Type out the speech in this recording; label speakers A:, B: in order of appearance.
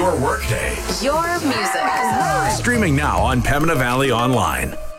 A: your workday.
B: Your music.
A: Streaming now on Pembina Valley Online.